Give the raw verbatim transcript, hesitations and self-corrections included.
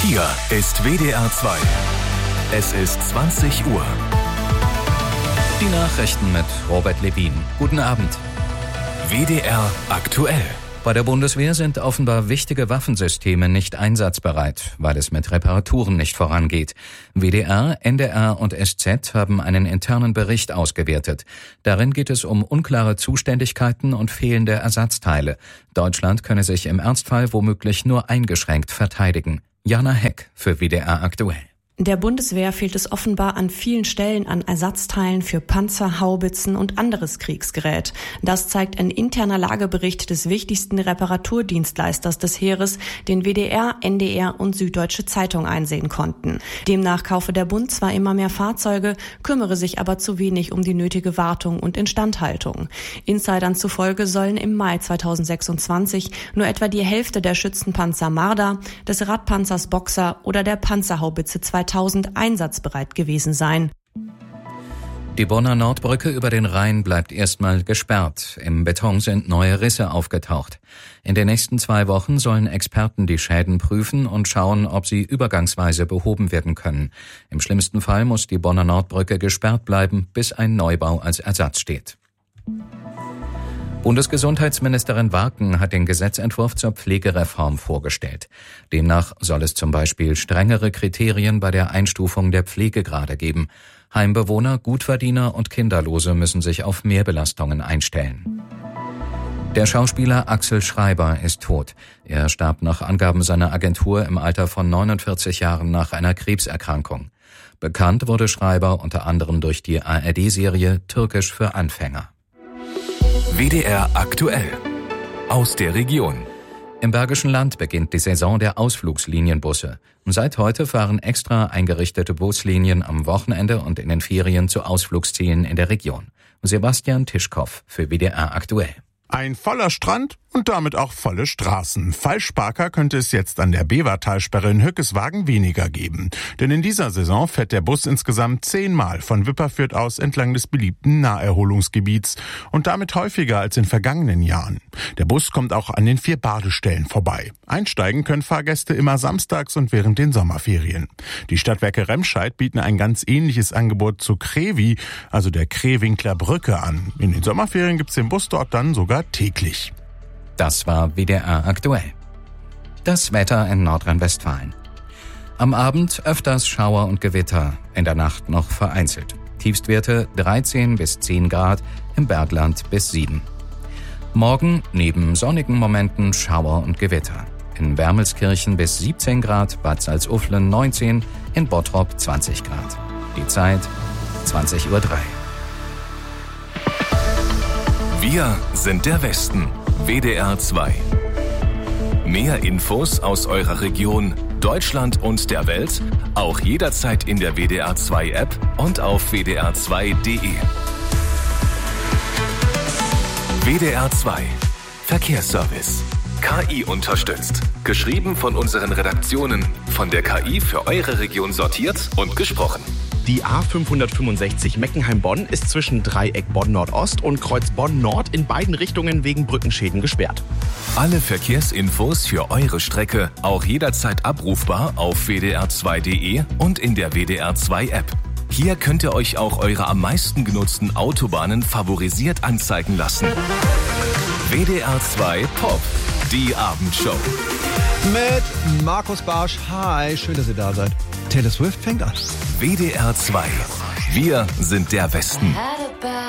Hier ist W D R zwei. Es ist zwanzig Uhr. Die Nachrichten mit Robert Levin. Guten Abend. W D R aktuell. Bei der Bundeswehr sind offenbar wichtige Waffensysteme nicht einsatzbereit, weil es mit Reparaturen nicht vorangeht. W D R, N D R und S Z haben einen internen Bericht ausgewertet. Darin geht es um unklare Zuständigkeiten und fehlende Ersatzteile. Deutschland könne sich im Ernstfall womöglich nur eingeschränkt verteidigen. Jana Heck für W D R aktuell. Der Bundeswehr fehlt es offenbar an vielen Stellen an Ersatzteilen für Panzer, Haubitzen und anderes Kriegsgerät. Das zeigt ein interner Lagebericht des wichtigsten Reparaturdienstleisters des Heeres, den W D R, N D R und Süddeutsche Zeitung einsehen konnten. Demnach kaufe der Bund zwar immer mehr Fahrzeuge, kümmere sich aber zu wenig um die nötige Wartung und Instandhaltung. Insidern zufolge sollen im Mai zweitausendsechsundzwanzig nur etwa die Hälfte der Schützenpanzer Marder, des Radpanzers Boxer oder der Panzerhaubitze zweitausend einsatzbereit gewesen sein. Die Bonner Nordbrücke über den Rhein bleibt erstmal gesperrt. Im Beton sind neue Risse aufgetaucht. In den nächsten zwei Wochen sollen Experten die Schäden prüfen und schauen, ob sie übergangsweise behoben werden können. Im schlimmsten Fall muss die Bonner Nordbrücke gesperrt bleiben, bis ein Neubau als Ersatz steht. Bundesgesundheitsministerin Warken hat den Gesetzentwurf zur Pflegereform vorgestellt. Demnach soll es zum Beispiel strengere Kriterien bei der Einstufung der Pflegegrade geben. Heimbewohner, Gutverdiener und Kinderlose müssen sich auf Mehrbelastungen einstellen. Der Schauspieler Axel Schreiber ist tot. Er starb nach Angaben seiner Agentur im Alter von neunundvierzig Jahren nach einer Krebserkrankung. Bekannt wurde Schreiber unter anderem durch die A R D-Serie Türkisch für Anfänger. W D R aktuell. Aus der Region. Im Bergischen Land beginnt die Saison der Ausflugslinienbusse. Seit heute fahren extra eingerichtete Buslinien am Wochenende und in den Ferien zu Ausflugszielen in der Region. Sebastian Tischkow für W D R aktuell. Ein voller Strand und damit auch volle Straßen. Falschparker könnte es jetzt an der Bevertalsperre in Hückeswagen weniger geben. Denn in dieser Saison fährt der Bus insgesamt zehnmal von Wipperfürth aus entlang des beliebten Naherholungsgebiets und damit häufiger als in vergangenen Jahren. Der Bus kommt auch an den vier Badestellen vorbei. Einsteigen können Fahrgäste immer samstags und während den Sommerferien. Die Stadtwerke Remscheid bieten ein ganz ähnliches Angebot zu Krevi, also der Krewinkler Brücke, an. In den Sommerferien gibt's den Bus dort dann sogar täglich. Das war W D R aktuell. Das Wetter in Nordrhein-Westfalen. Am Abend öfters Schauer und Gewitter, in der Nacht noch vereinzelt. Tiefstwerte dreizehn bis zehn Grad, im Bergland bis sieben. Morgen neben sonnigen Momenten Schauer und Gewitter. In Wermelskirchen bis siebzehn Grad, Bad Salzuflen neunzehn, in Bottrop zwanzig Grad. Die Zeit zwanzig Uhr drei. Wir sind der Westen. W D R zwei. Mehr Infos aus eurer Region, Deutschland und der Welt, auch jederzeit in der W D R zwei App und auf w d r zwei punkt d e. W D R zwei. Verkehrsservice. K I unterstützt. Geschrieben von unseren Redaktionen, von der K I für eure Region sortiert und gesprochen. Die A fünfhundertfünfundsechzig Meckenheim-Bonn ist zwischen Dreieck Bonn-Nordost und Kreuz Bonn-Nord in beiden Richtungen wegen Brückenschäden gesperrt. Alle Verkehrsinfos für eure Strecke auch jederzeit abrufbar auf w d r zwei punkt d e und in der W D R zwei App. Hier könnt ihr euch auch eure am meisten genutzten Autobahnen favorisiert anzeigen lassen. W D R zwei Pop, die Abendshow. Mit Markus Barsch. Hi, schön, dass ihr da seid. Taylor Swift fängt an. W D R zwei. Wir sind der Westen.